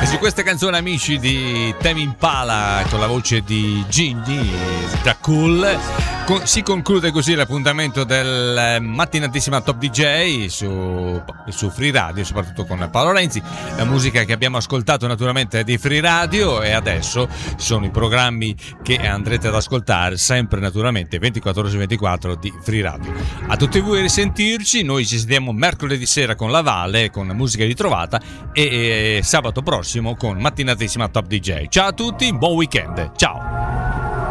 Su queste canzoni, amici, di Tame Impala con la voce di Ginny da Cool, si conclude così l'appuntamento del mattinatissima Top DJ su Free Radio, soprattutto con Paolo Renzi. La musica che abbiamo ascoltato naturalmente è di Free Radio, e adesso sono i programmi che andrete ad ascoltare sempre naturalmente 24 ore su 24 di Free Radio. A tutti voi risentirci, noi ci sentiamo mercoledì sera con La Valle, con musica ritrovata, e sabato prossimo con mattinatissima Top DJ. Ciao a tutti, buon weekend, ciao!